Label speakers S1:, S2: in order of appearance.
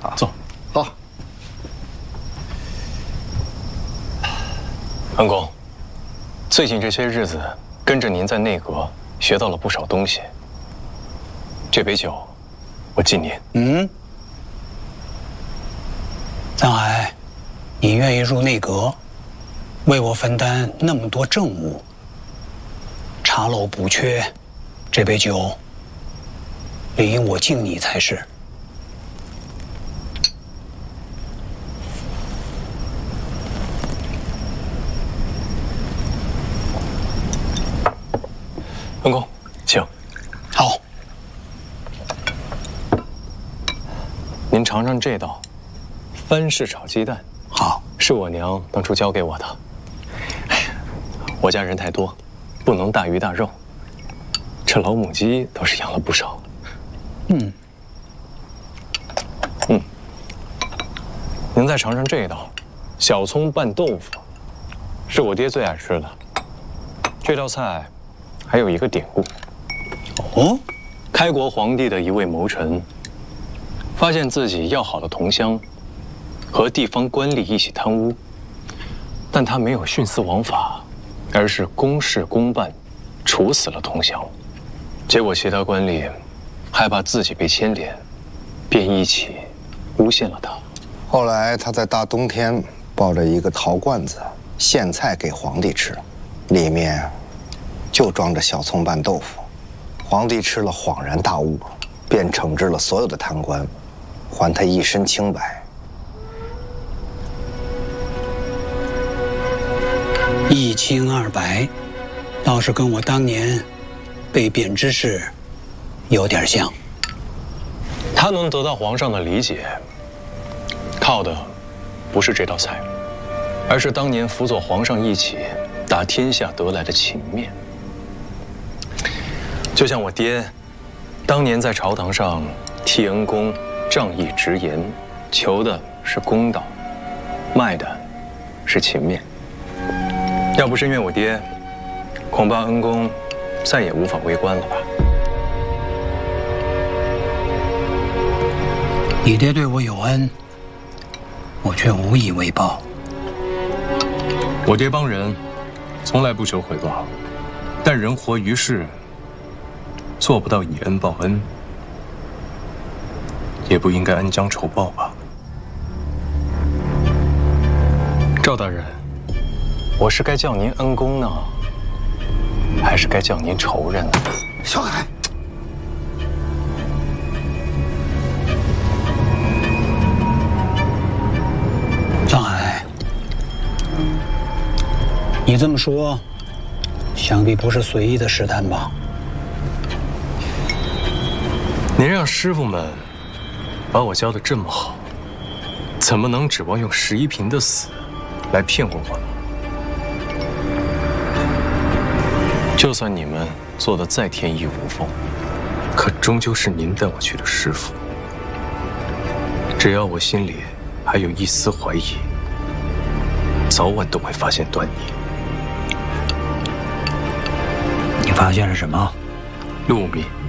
S1: 啊，
S2: 坐。
S1: 好。
S2: 恩公，最近这些日子跟着您在内阁，学到了不少东西。这杯酒，我敬您。
S3: 藏海，你愿意入内阁，为我分担那么多政务，查漏补缺，这杯酒理应我敬你才是。
S2: 恩公，请。
S3: 好，
S2: 您尝尝这道番式炒鸡蛋。
S3: 好，
S2: 是我娘当初教给我的。哎呀，我家人太多，不能大鱼大肉。这老母鸡倒是养了不少。您再尝尝这道小葱拌豆腐，是我爹最爱吃的。这道菜还有一个典故。
S3: 哦，
S2: 开国皇帝的一位谋臣，发现自己要好的同乡和地方官吏一起贪污，但他没有徇私枉法，而是公事公办，处死了同乡。结果其他官吏害怕自己被牵连，便一起诬陷了他。
S1: 后来他在大冬天抱着一个陶罐子献菜给皇帝吃，里面就装着小葱拌豆腐。皇帝吃了恍然大悟，便惩治了所有的贪官，还他一身清白。
S3: 一清二白，倒是跟我当年被贬之事有点像。
S2: 他能得到皇上的理解，靠的不是这道菜，而是当年辅佐皇上一起打天下得来的情面。就像我爹，当年在朝堂上替恩公仗义直言，求的是公道，卖的是情面。要不是因为我爹，恐怕恩公再也无法为官了吧。
S3: 你爹对我有恩，我却无以为报。
S4: 我爹帮人，从来不求回报，但人活于世，做不到以恩报恩，也不应该恩将仇报吧？
S2: 赵大人，我是该叫您恩公呢，还是该叫您仇人呢？
S1: 小海，
S3: 藏海，你这么说，想必不是随意的试探吧？
S4: 您让师傅们把我教得这么好，怎么能指望用11嫔的死来骗过我呢？
S2: 就算你们做得再天衣无缝，
S4: 可终究是您带我去的师傅。只要我心里还有一丝怀疑，早晚都会发现端倪。
S3: 你发现了什么？
S4: 陆秘。